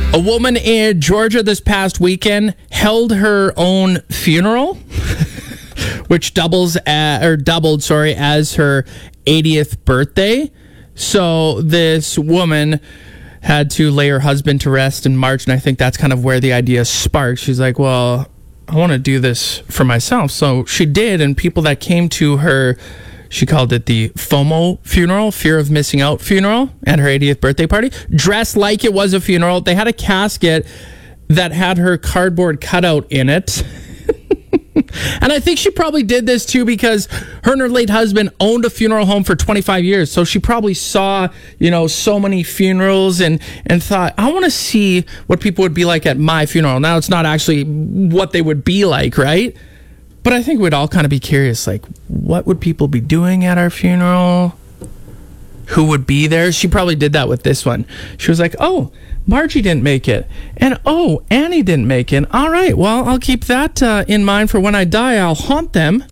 A woman in Georgia this past weekend held her own funeral, which doubled as her 80th birthday. So this woman had to lay her husband to rest in March, and I think that's kind of where the idea sparked. She's like, well, I want to do this for myself. So she did, and people that came to her, she called it the FOMO funeral, fear of missing out funeral, at her 80th birthday party, dressed like it was a funeral. They had a casket that had her cardboard cutout in it. And I think she probably did this too because her and her late husband owned a funeral home for 25 years. So she probably saw, so many funerals and thought, I want to see what people would be like at my funeral. Now, it's not actually what they would be like, right? But I think we'd all kind of be curious, like, what would people be doing at our funeral? Who would be there? She probably did that with this one. She was like, oh, Margie didn't make it. And, oh, Annie didn't make it. All right, well, I'll keep that in mind for when I die. I'll haunt them